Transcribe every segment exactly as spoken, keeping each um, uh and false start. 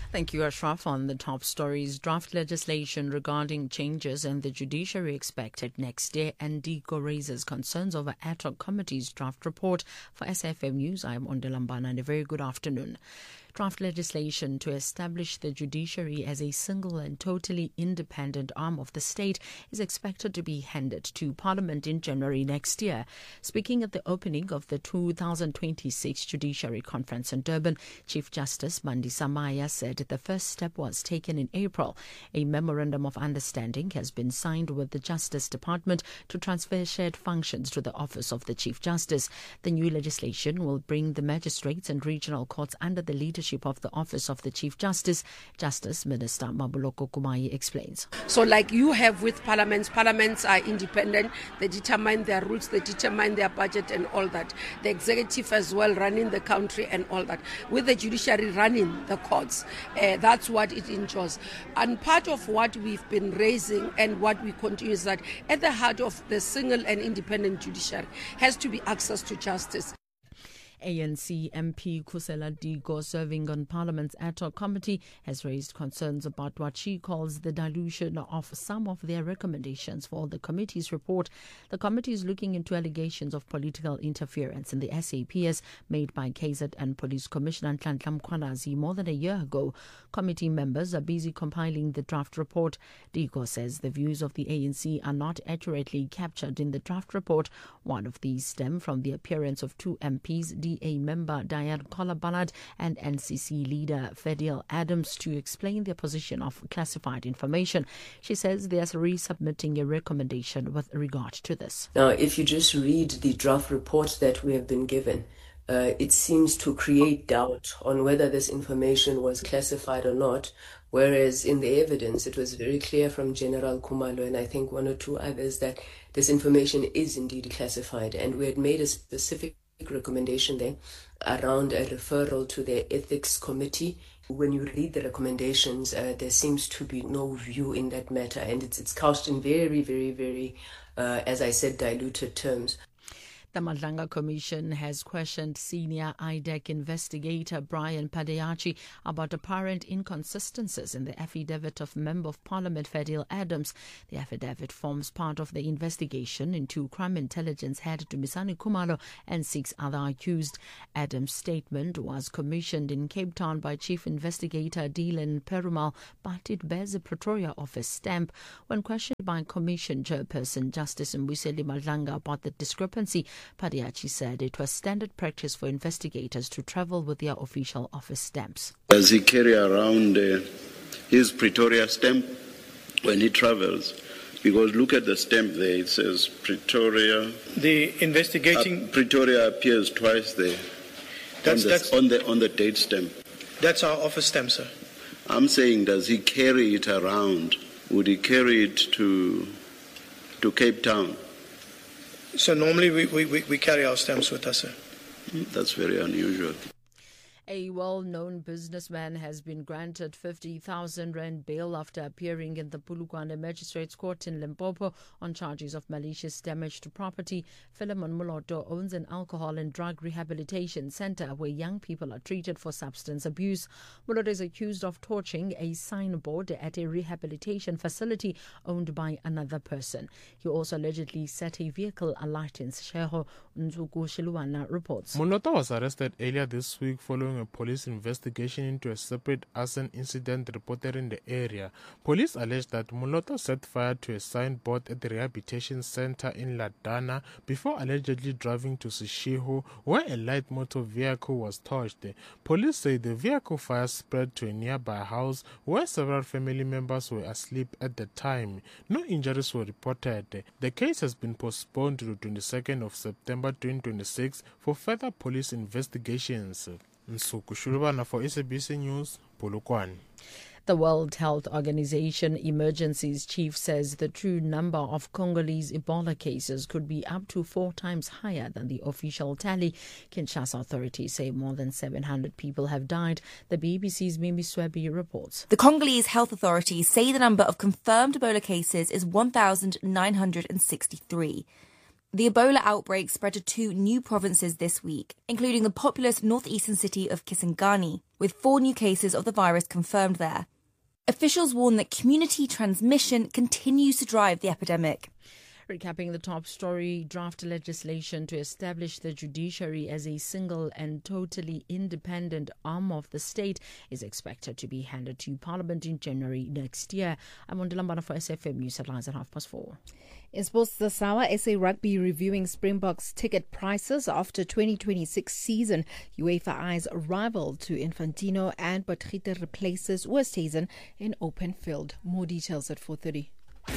Thank you, Ashraf. On the top stories, draft legislation regarding changes in the judiciary expected next year, and DICO raises concerns over ad hoc committee's draft report. For S F M News, I am Ondelambana, and a very good afternoon. Draft legislation to establish the judiciary as a single and totally independent arm of the state is expected to be handed to Parliament in January next year. Speaking at the opening of the two thousand twenty-six Judiciary Conference in Durban, Chief Justice Mandisa Maya said the first step was taken in April. A memorandum of understanding has been signed with the Justice Department to transfer shared functions to the Office of the Chief Justice. The new legislation will bring the magistrates and regional courts under the leadership of the Office of the Chief Justice. Justice Minister Mabuloko Kumai explains. So like you have with parliaments, parliaments are independent, they determine their rules, they determine their budget and all that. The executive as well running the country and all that. With the judiciary running the courts, uh, that's what it ensures. And part of what we've been raising and what we continue is that at the heart of the single and independent judiciary has to be access to justice. A N C M P Khusela Diko, serving on Parliament's ad hoc committee, has raised concerns about what she calls the dilution of some of their recommendations for the committee's report. The committee is looking into allegations of political interference in the S A P S made by K Z N Police Commissioner Nhlanhla Mkhwanazi more than a year ago. Committee members are busy compiling the draft report. Diko says the views of the A N C are not accurately captured in the draft report. One of these stem from the appearance of two M Ps, D A member Diane Kola-Ballard and N C C leader Fadil Adams, to explain their position of classified information. She says they are resubmitting a recommendation with regard to this. Now, if you just read the draft report that we have been given, uh, it seems to create doubt on whether this information was classified or not, whereas in the evidence it was very clear from General Khumalo and I think one or two others that this information is indeed classified, and we had made a specific recommendation there around a referral to the ethics committee. When you read the recommendations, uh, there seems to be no view in that matter, and it's it's couched in very, very, very, uh, as I said, diluted terms. The Madlanga Commission has questioned senior I D E C investigator Brian Padayachi about apparent inconsistencies in the affidavit of Member of Parliament Fadil Adams. The affidavit forms part of the investigation into crime intelligence head Dumisani Khumalo and six other accused. Adams' statement was commissioned in Cape Town by Chief Investigator Dylan Perumal, but it bears a Pretoria office stamp. When questioned by Commission Chairperson Justice Mbuyiseli Madlanga about the discrepancy, Padayachi said it was standard practice for investigators to travel with their official office stamps. Does he carry around uh, his Pretoria stamp when he travels? Because look at the stamp there, it says Pretoria. The investigating... Uh, Pretoria appears twice there that's, on, the, that's, on, the, on the date stamp. That's our office stamp, sir. I'm saying, does he carry it around? Would he carry it to, to Cape Town? So normally we, we, we carry our stamps with us, sir. That's very unusual. A well-known businessman has been granted fifty thousand rand bail after appearing in the Polokwane Magistrates Court in Limpopo on charges of malicious damage to property. Philemon Moloto owns an alcohol and drug rehabilitation center where young people are treated for substance abuse. Moloto is accused of torching a signboard at a rehabilitation facility owned by another person. He also allegedly set a vehicle alight in Sheho. Nzuku Shiluana reports. Moloto was arrested earlier this week following a police investigation into a separate arson incident reported in the area. Police alleged that Moloto set fire to a signboard at the rehabilitation center in Ladana before allegedly driving to Sishiho, where a light motor vehicle was torched. Police say the vehicle fire spread to a nearby house where several family members were asleep at the time. No injuries were reported. The case has been postponed to the twenty-second of September twenty twenty-six for further police investigations. Nsuku Shulubana for S A B C News, Polokwane. The World Health Organization Emergencies Chief says the true number of Congolese Ebola cases could be up to four times higher than the official tally. Kinshasa authorities say more than seven hundred people have died. The B B C's Mimi Swebi reports. The Congolese health authorities say the number of confirmed Ebola cases is one thousand nine hundred sixty-three. The Ebola outbreak spread to two new provinces this week, including the populous northeastern city of Kisangani, with four new cases of the virus confirmed there. Officials warn that community transmission continues to drive the epidemic. Recapping the top story, draft legislation to establish the judiciary as a single and totally independent arm of the state is expected to be handed to Parliament in January next year. I'm Wandile Mbana for S F M News Headlines at half past four. In sports this hour, S A Rugby reviewing Springboks ticket prices after twenty twenty-six season. UEFA eyes rival to Infantino, and Potgieter replaces Oosthuizen in open field. More details at four thirty.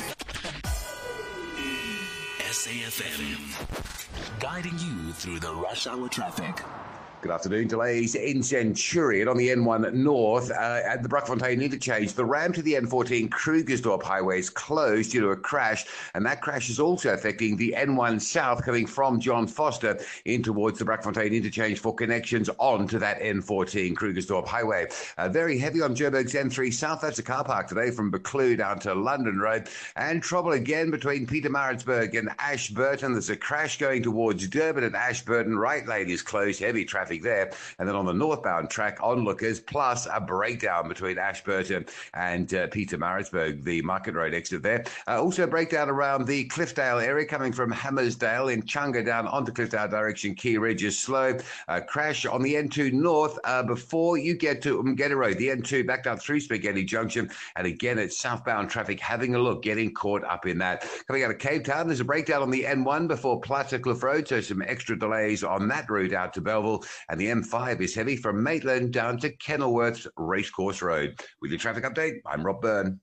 S A F M, guiding you through the rush hour traffic. Good afternoon. Delays in Centurion on the N one North uh, at the Brakfontein interchange. The ramp to the N fourteen Krugersdorp highway is closed due to a crash, and that crash is also affecting the N one South coming from John Foster in towards the Brakfontein interchange for connections onto that N fourteen Krugersdorp highway. Uh, very heavy on Joburg's N three South. That's a car park today from Buccleuch down to London Road. And trouble again between Pietermaritzburg and Ashburton. There's a crash going towards Durban and Ashburton. Right lane is closed. Heavy traffic there. And then on the northbound track, onlookers, plus a breakdown between Ashburton and uh, Pietermaritzburg, the Market Road exit there. Uh, also a breakdown around the Cliffdale area coming from Hammersdale in Chunga down onto Cliffdale direction. Key Ridge is slow. Uh, crash on the N two North uh, before you get to Umgeda Road. The N two back down through Spaghetti Junction. And again, it's southbound traffic having a look, getting caught up in that. Coming out of Cape Town, there's a breakdown on the N one before Plaza Cliff Road, so some extra delays on that route out to Belleville. And the M five is heavy from Maitland down to Kenilworth Racecourse Road. With your traffic update, I'm Rob Byrne.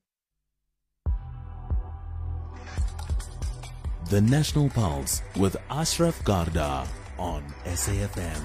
The National Pulse with Ashraf Garda on S A F M.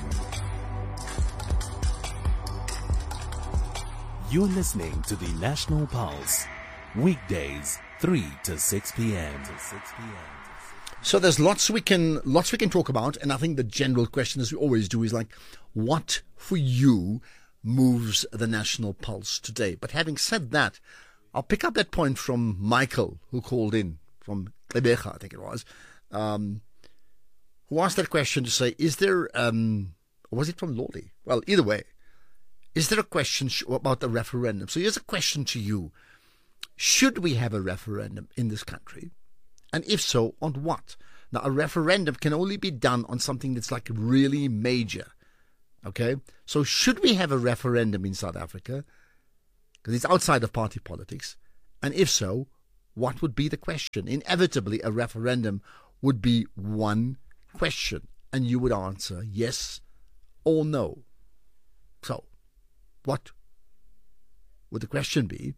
You're listening to the National Pulse, weekdays three to six p.m. to six p.m. So there's lots we can lots we can talk about, and I think the general question, as we always do, is like, what for you moves the National Pulse today? But having said that, I'll pick up that point from Michael, who called in from Gqeberha, I think it was, um, who asked that question to say, is there, um, or was it from Lawley? Well, either way, is there a question about the referendum? So here's a question to you. Should we have a referendum in this country? And if so, on what? Now, a referendum can only be done on something that's like really major. Okay? So should we have a referendum in South Africa? Because it's outside of party politics. And if so, what would be the question? Inevitably, a referendum would be one question. And you would answer yes or no. So, what would the question be?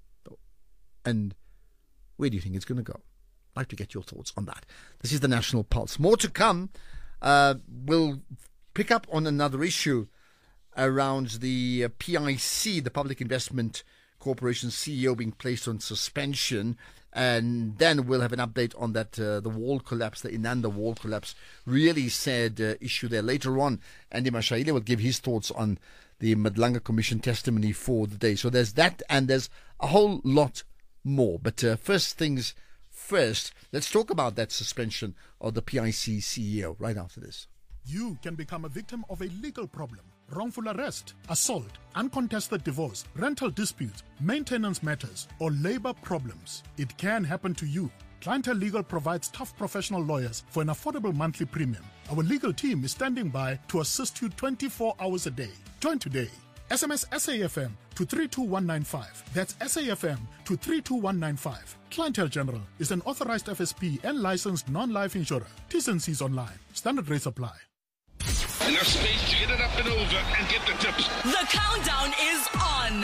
And where do you think it's going to go? I'd like to get your thoughts on that. This is the National Pulse. More to come. Uh, we'll pick up on another issue around the uh, P I C, the Public Investment Corporation C E O, being placed on suspension. And then we'll have an update on that, uh, the wall collapse, the Inanda wall collapse. Really sad uh, issue there. Later on, Andy Mashaile will give his thoughts on the Madlanga Commission testimony for the day. So there's that, and there's a whole lot more. But uh, first things first, let's talk about that suspension of the P I C C E O right after this. You can become a victim of a legal problem. Wrongful arrest, assault, uncontested divorce, rental disputes, maintenance matters, or labor problems. It can happen to you. Clientele Legal provides tough professional lawyers for an affordable monthly premium. Our legal team is standing by to assist you twenty-four hours a day. Join today. S M S S A F M to three two one nine five. That's S A F M to three two one nine five. Clientele General is an authorized F S P and licensed non-life insurer. T's and C's online. Standard rates apply. Enough space to get it up and over and get the tips. The countdown is on.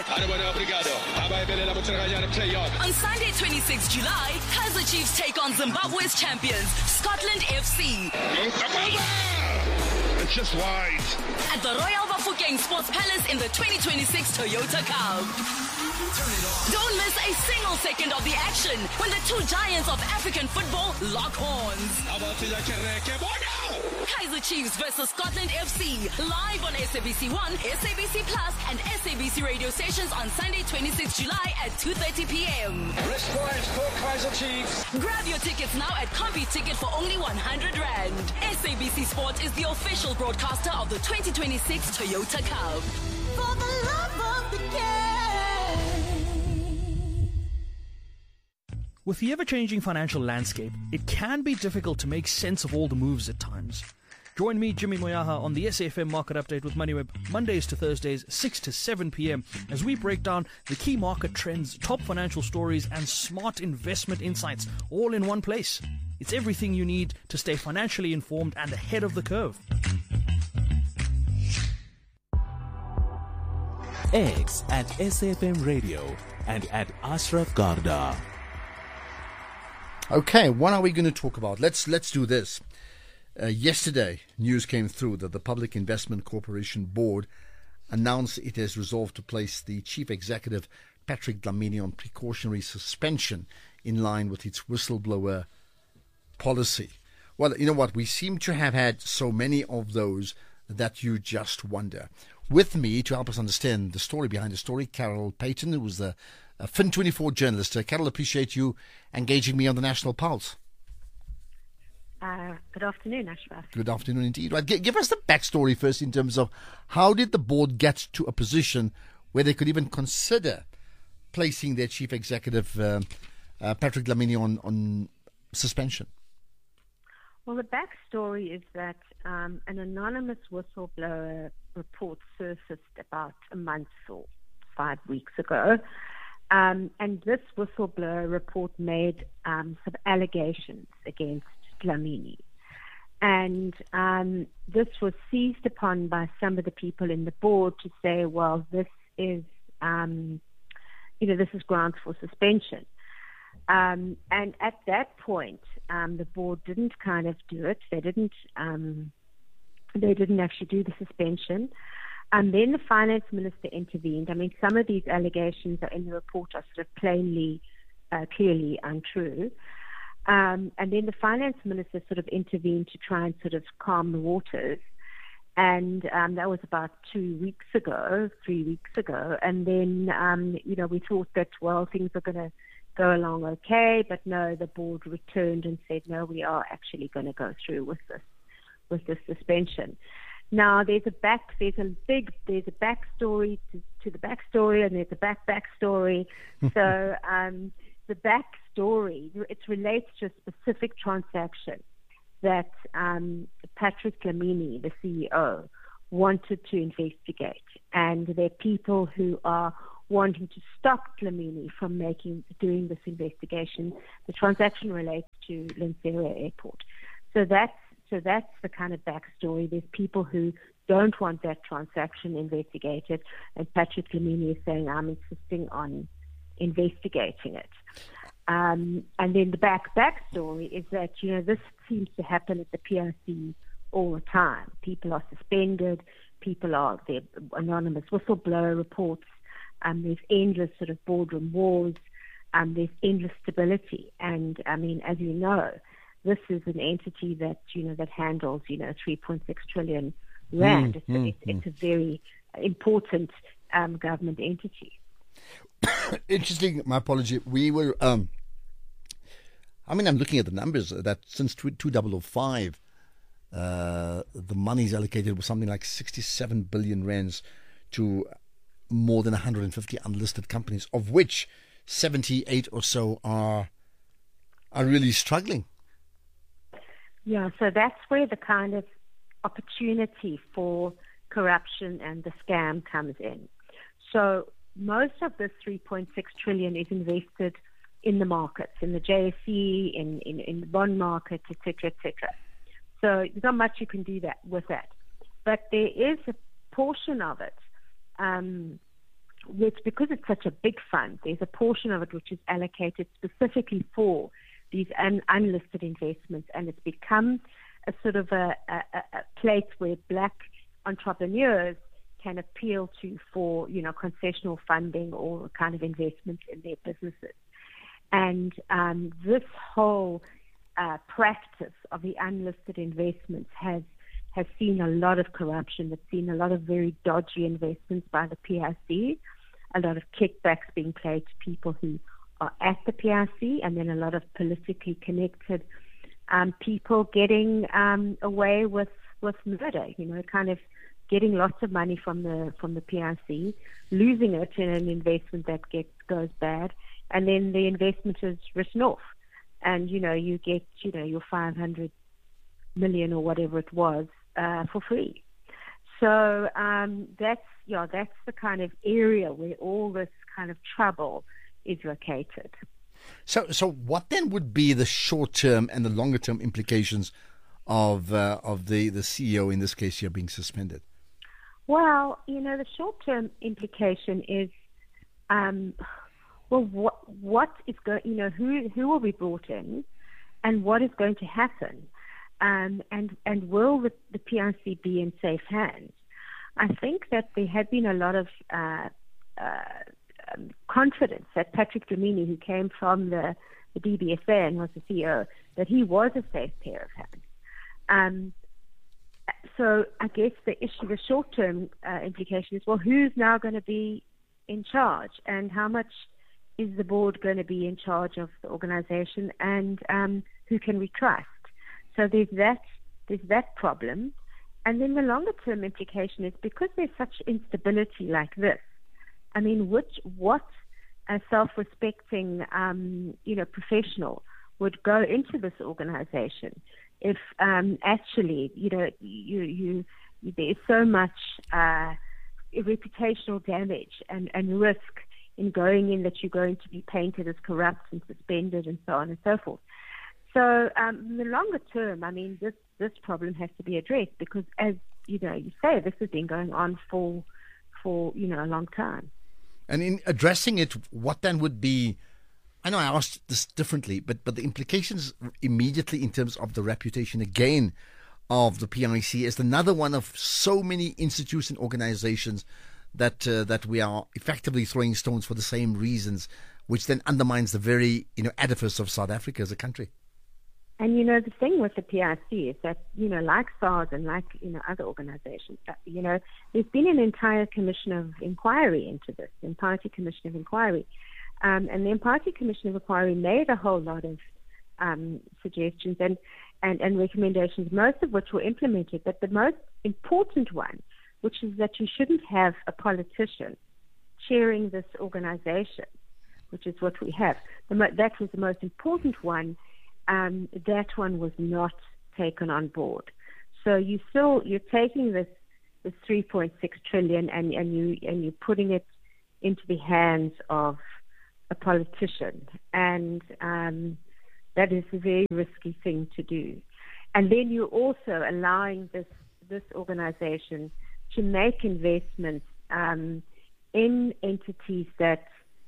On Sunday, twenty-sixth of July, Kaizer Chiefs take on Zimbabwe's champions, Scotland F C. It's just wide. At the Royal Bafokeng Sports Palace in the twenty twenty-six Toyota Cup. Don't miss a single second of the action when the two giants of African football lock horns. Kaizer Chiefs versus Scotland F C, live on S A B C one, S A B C Plus, and S A A B C radio stations on Sunday, twenty-sixth of July at two thirty p.m. Wristwatch for Kaizer Chiefs. Grab your tickets now at Combi Ticket for only one hundred rand. S A B C Sport is the official broadcaster of the twenty twenty-six Toyota Cup. For the love of the game. With the ever-changing financial landscape, it can be difficult to make sense of all the moves at times. Join me, Jimmy Moyaha, on the S A F M Market Update with MoneyWeb, Mondays to Thursdays, six to seven p.m, as we break down the key market trends, top financial stories, and smart investment insights, all in one place. It's everything you need to stay financially informed and ahead of the curve. X at S A F M Radio and at Ashraf Garda. Okay, what are we going to talk about? Let's let's do this. Uh, yesterday, news came through that the Public Investment Corporation Board announced it has resolved to place the Chief Executive, Patrick Dlamini, on precautionary suspension in line with its whistleblower policy. Well, you know what? We seem to have had so many of those that you just wonder. With me to help us understand the story behind the story, Carol Payton, who was the uh, Fin twenty-four journalist. Uh, Carol, appreciate you engaging me on the National Pulse. Uh, good afternoon, Ashraf. Good afternoon indeed. Right, g- give us the backstory first in terms of how did the board get to a position where they could even consider placing their chief executive, uh, uh, Patrick Dlamini, on, on suspension? Well, the backstory is that um, an anonymous whistleblower report surfaced about a month or five weeks ago. Um, and this whistleblower report made um, some allegations against Dlamini. And um, this was seized upon by some of the people in the board to say, well, this is, um, you know, this is grounds for suspension. Um, and at that point, um, the board didn't kind of do it. They didn't, um, they didn't actually do the suspension. And then the finance minister intervened. I mean, some of these allegations are in the report are sort of plainly, uh, clearly untrue. Um, and then the finance minister sort of intervened to try and sort of calm the waters. And um, that was about two weeks ago, three weeks ago. And then, um, you know, we thought that, well, things are going to go along okay. But no, the board returned and said, no, we are actually going to go through with this, with this suspension. Now, there's a back, there's a big, there's a backstory to, to the backstory, and there's a back backstory. So um, the backstory, it relates to a specific transaction that um, Patrick Dlamini, the C E O, wanted to investigate, and there are people who are wanting to stop Dlamini from making doing this investigation. The transaction relates to Lanseria Airport, so that's. So that's the kind of backstory. There's people who don't want that transaction investigated, and Patrick Dlamini is saying, I'm insisting on investigating it. Um, and then the back backstory is that, you know, this seems to happen at the P R C all the time. People are suspended, people are, there anonymous whistleblower reports, um, there's endless sort of boardroom wars, um, there's endless stability. And, I mean, as you know, this is an entity that, you know, that handles, you know, three point six trillion rand. Mm, it's, mm, it's, mm. it's a very important um, government entity. Interesting. My apology. We were, um, I mean, I'm looking at the numbers that since two thousand five, uh, the money's allocated was something like sixty-seven billion rands to more than one hundred fifty unlisted companies, of which seventy-eight or so are are really struggling. Yeah, so that's where the kind of opportunity for corruption and the scam comes in. So most of this three point six trillion is invested in the markets, in the J S E, in, in, in the bond market, et cetera, et cetera. So there's not much you can do that with that. But there is a portion of it, um, which, because it's such a big fund, there's a portion of it which is allocated specifically for these un- unlisted investments, and it's become a sort of a, a, a place where black entrepreneurs can appeal to for, you know, concessional funding or kind of investments in their businesses. And um, this whole uh, practice of the unlisted investments has has seen a lot of corruption. It's seen a lot of very dodgy investments by the P I C, a lot of kickbacks being paid to people who are at the P I C, and then a lot of politically connected um, people getting um, away with, with murder, you know, kind of getting lots of money from the from the P I C, losing it in an investment that gets goes bad, and then the investment is written off. And, you know, you get, you know, your five hundred million or whatever it was uh, for free. So um, that's, yeah, that's the kind of area where all this kind of trouble is located. So, so what then would be the short-term and the longer-term implications of uh, of the, the C E O, in this case here, being suspended? Well, you know, the short-term implication is, um, well, what what is going, you know, who who will be brought in, and what is going to happen, um, and and will the, the P I C be in safe hands? I think that there had been a lot of uh, uh, um, confidence that Patrick Dlamini, who came from the, the D B S A and was the C E O, that he was a safe pair of hands. Um, so I guess the issue, the short-term uh, implication is, well, who's now going to be in charge, and how much is the board going to be in charge of the organization, and um, who can we trust? So there's that, there's that problem. And then the longer-term implication is, because there's such instability like this, I mean, which what a self-respecting, um, you know, professional would go into this organization if um, actually, you know, you, you, there's so much uh, reputational damage and, and risk in going in that you're going to be painted as corrupt and suspended and so on and so forth. So um, in the longer term, I mean, this, this problem has to be addressed because, as you know, you say, this has been going on for, for you know, a long time. And in addressing it, what then would be, I know I asked this differently, but, but the implications immediately in terms of the reputation again of the P I C as another one of so many institutes and organizations that uh, that we are effectively throwing stones for the same reasons, which then undermines the very, you know, edifice of South Africa as a country. And, you know, the thing with the P I C is that, you know, like SARS and like, you know, other organizations, you know, there's been an entire commission of inquiry into this, Imparity Commission of Inquiry. Um, and the Imparity Commission of Inquiry made a whole lot of um, suggestions and, and, and recommendations, most of which were implemented. But the most important one, which is that you shouldn't have a politician chairing this organization, which is what we have. The mo- that was the most important one. Um, that one was not taken on board. So you still you're taking this this three point six trillion and, and you and you're putting it into the hands of a politician, and um, that is a very risky thing to do. And then you're also allowing this this organization to make investments um, in entities that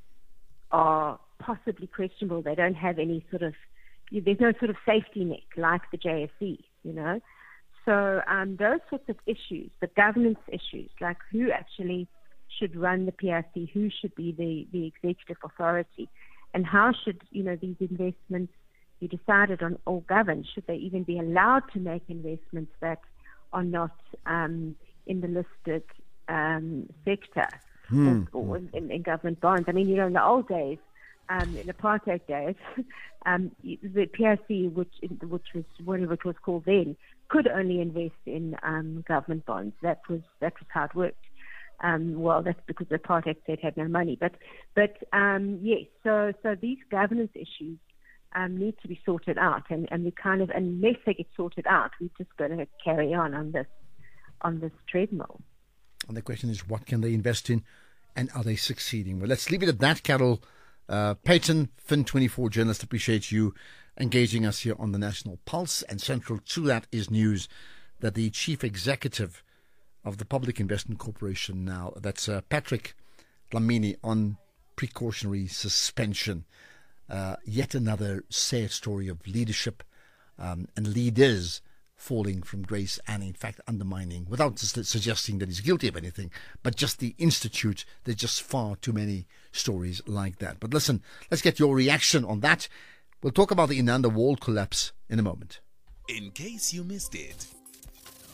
are possibly questionable. They don't have any sort of, there's no sort of safety net like the J S E, you know. So um, those sorts of issues, the governance issues, like who actually should run the P I C, who should be the, the executive authority, and how should, you know, these investments be decided on or governed? Should they even be allowed to make investments that are not um, in the listed um, sector hmm. or, or in, in government bonds? I mean, you know, in the old days, um, in apartheid days, um, the P I C, which which was whatever it was called then, could only invest in um, government bonds. That was that was how it worked. Um, well, that's because the apartheid state had no money. But but um, yes, so so these governance issues um, need to be sorted out, and, and we kind of unless they get sorted out, we're just going to carry on on this on this treadmill. And the question is, what can they invest in, and are they succeeding? Well, let's leave it at that, Carol. Uh, Peyton, Fin twenty-four journalist, appreciate you engaging us here on the National Pulse. And central to that is news that the chief executive of the Public Investment Corporation now, that's uh, Patrick Dlamini, on precautionary suspension. Uh, yet another sad story of leadership um, and leaders falling from grace and, in fact, undermining, without suggesting that he's guilty of anything, but just the institute. There's just far too many stories like that. But listen, let's get your reaction on that. We'll talk about the Inanda wall collapse in a moment. In case you missed it,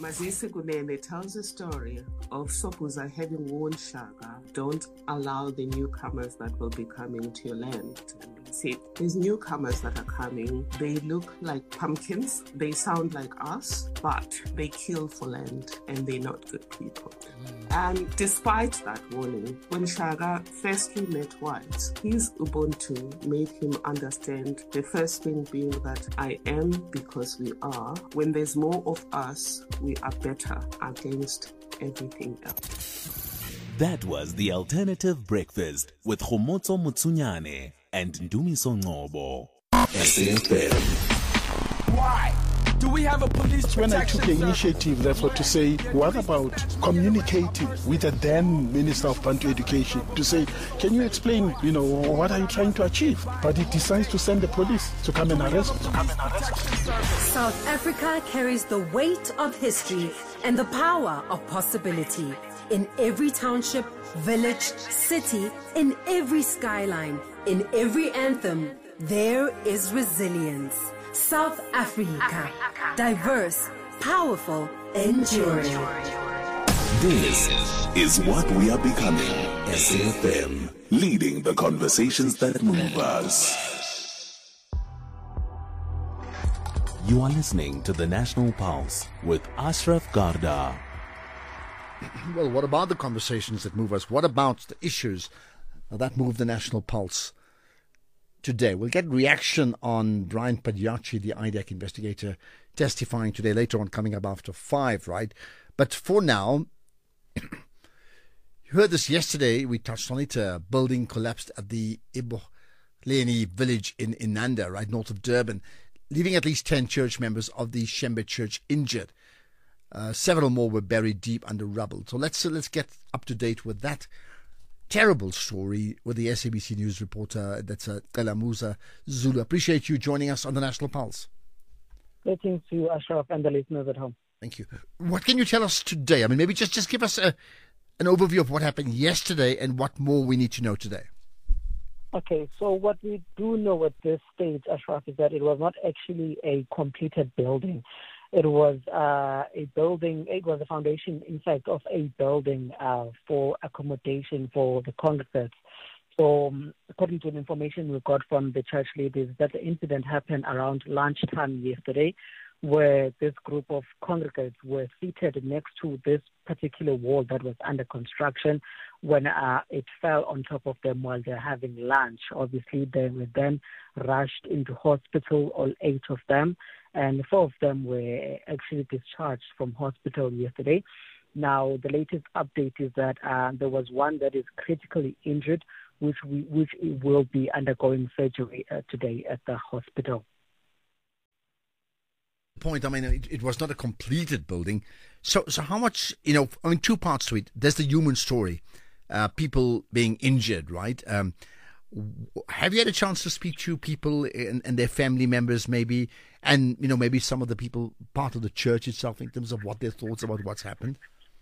Mazisi Kunene tells a story of Sokuza having warned Shaka, don't allow the newcomers that will be coming to your land. And he said, these newcomers that are coming, they look like pumpkins, they sound like us, but they kill for land and they're not good people. Mm. And despite that warning, when Shaka firstly met whites, his Ubuntu made him understand the first thing being that I am because we are. When there's more of us, we are better against everything else. That was The Alternative Breakfast with Khomotso Mutsunyane and Ndumiso Ngobo. S A F M. Why do we have a police When I took the initiative, therefore, to say, what about communicating with the then Minister of Bantu Education to say, can you explain, you know, what are you trying to achieve? But he decides to send the police to come and arrest me. South Africa carries the weight of history and the power of possibility. In every township, village, city, in every skyline, in every anthem, there is resilience. South Africa, diverse, powerful, enduring. This is what we are becoming. S A F M, leading the conversations that move us. You are listening to the National Pulse with Ashraf Garda. Well, what about the conversations that move us? What about the issues that move the National Pulse today? We'll get reaction on Brian Padyachi, the I D E C investigator, testifying today, later on, coming up after five, right? But for now, you heard this yesterday, we touched on it, a building collapsed at the Ibohleni village in Inanda, right, north of Durban, leaving at least ten church members of the Shembe Church injured. Uh, several more were buried deep under rubble. So let's uh, let's get up to date with that terrible story with the S A B C News reporter, that's uh, Kalamuza Zulu. Appreciate you joining us on the National Pulse. Greetings to you, Ashraf, and the listeners at home. Thank you. What can you tell us today? I mean, maybe just, just give us a, an overview of what happened yesterday and what more we need to know today. Okay, so what we do know at this stage, Ashraf, is that it was not actually a completed building. It was uh, a building, it was a foundation, in fact, of a building uh, for accommodation for the congregants. So, um, according to the information we got from the church leaders, that the incident happened around lunchtime yesterday, where this group of congregants were seated next to this particular wall that was under construction when uh, it fell on top of them while they're having lunch. Obviously, they were then rushed into hospital, all eight of them, and four of them were actually discharged from hospital yesterday. Now, the latest update is that uh, there was one that is critically injured, which we, which will be undergoing surgery uh, today at the hospital. Point. I mean, it, it was not a completed building. So, so how much, you know, I mean, two parts to it. There's the human story, uh, people being injured, right? Um, have you had a chance to speak to people and, and their family members maybe, and, you know, maybe some of the people, part of the church itself, in terms of what their thoughts about what's happened?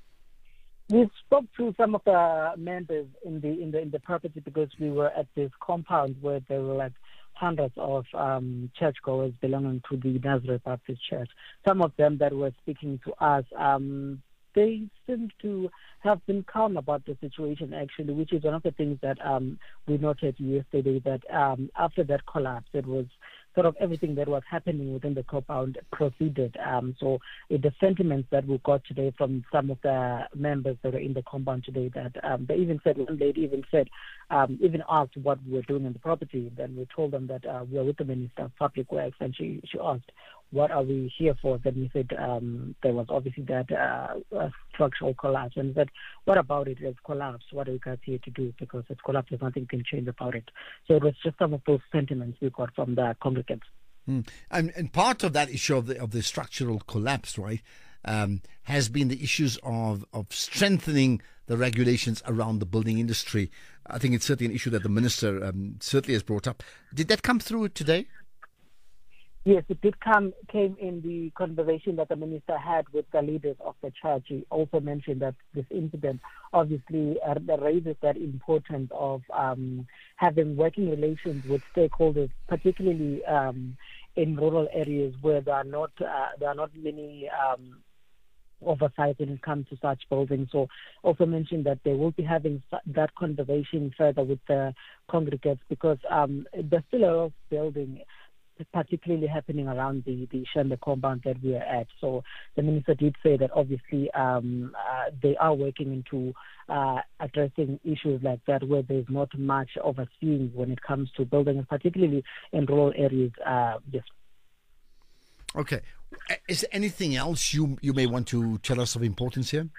We spoke to some of the members in the in the in the property because we were at this compound where there were like hundreds of um, churchgoers belonging to the Nazareth Baptist Church. Some of them that were speaking to us, um, they seem to have been calm about the situation, actually, which is one of the things that um, we noted yesterday, that um, after that collapse, it was sort of everything that was happening within the compound proceeded. Um, so uh, the sentiments that we got today from some of the members that are in the compound today, that um, they even said, one lady even said, um, even asked what we were doing in the property. Then we told them that uh, we are with the Minister of Public Works, and she, she asked, what are we here for? Then we said um, there was obviously that uh, structural collapse. And said, what about it? It's collapsed. What are you guys here to do? Because it's collapsed, there's nothing can change about it. So it was just some of those sentiments we got from the congregants. Mm. And, and part of that issue of the, of the structural collapse, right, um, has been the issues of, of strengthening the regulations around the building industry. I think it's certainly an issue that the minister um, certainly has brought up. Did that come through today? Yes, it did come came in the conversation that the minister had with the leaders of the church. He also mentioned that this incident obviously uh, raises that importance of um, having working relations with stakeholders, particularly um, in rural areas where there are not uh, there are not many um, oversight when it comes to such buildings. So also mentioned that they will be having that conversation further with the congregates, because um, there's still a lot of building, particularly happening around the, the Shembe compound that we are at. So the minister did say that obviously um, uh, they are working into uh, addressing issues like that, where there's not much overseeing when it comes to building, particularly in rural areas. Uh, yes. Okay. Is there anything else you you may want to tell us of importance here?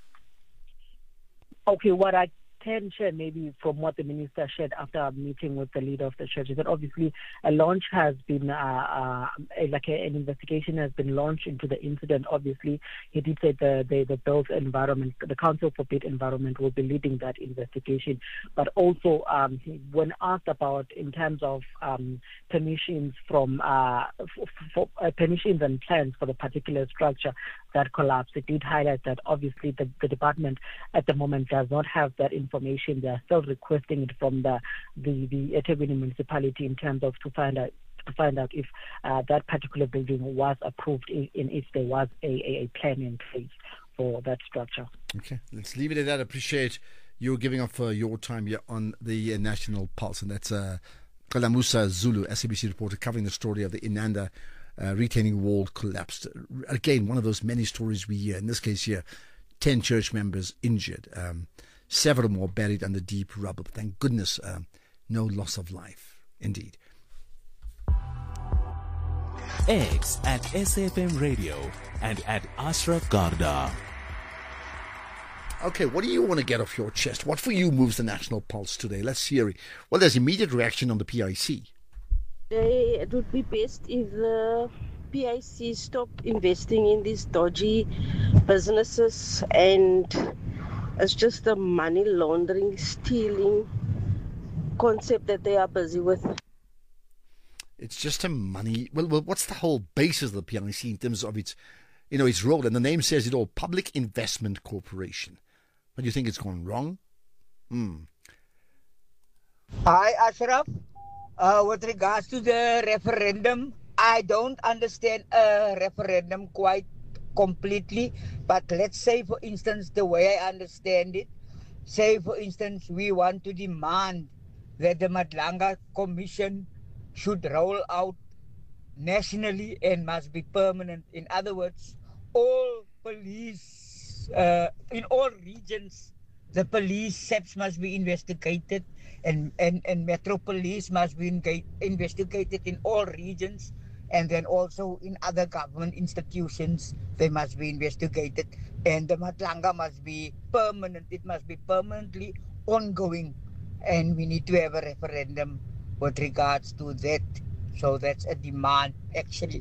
Okay, what I can share maybe from what the minister shared after a meeting with the leader of the church is that obviously a launch has been, uh, uh, like a, an investigation has been launched into the incident. Obviously, he did say the, the, the built environment, the Council for Built Environment will be leading that investigation. But also, um, when asked about in terms of um, permissions from, uh, for, for, uh, permissions and plans for the particular structure that collapsed, it did highlight that obviously the, the department at the moment does not have that information. Information. They are still requesting it from the the, the eThekwini municipality in terms of to find out to find out if uh, that particular building was approved and if there was a, a, a plan in place for that structure. Okay, let's leave it at that. I appreciate you giving up uh, your time here on the uh, National Pulse, and that's uh, Kalamusa Zulu, S A B C reporter, covering the story of the Inanda uh, retaining wall collapsed. Again, one of those many stories we hear. In this case here, ten church members injured. Um, Several more buried under deep rubble. Thank goodness, um, no loss of life. Indeed. X at S F M Radio and at Ashraf Garda. Okay, what do you want to get off your chest? What for you moves the National Pulse today? Let's hear it. Well, there's immediate reaction on the P I C. It would be best if the P I C stopped investing in these dodgy businesses, and it's just a money laundering, stealing concept that they are busy with. It's just a money... Well, well, what's the whole basis of the P I C in terms of its, you know, its role? And the name says it all, Public Investment Corporation. But do you think it's gone wrong? Hmm. Hi, Ashraf. Uh, with regards to the referendum, I don't understand a referendum quite completely, but let's say, for instance, the way I understand it, say, for instance, we want to demand that the Madlanga Commission should roll out nationally and must be permanent. In other words, all police, uh, in all regions, the police S E Ps must be investigated, and, and, and Metro Police must be engage, investigated in all regions. And then also in other government institutions, they must be investigated. And the Madlanga must be permanent. It must be permanently ongoing. And we need to have a referendum with regards to that. So that's a demand, actually.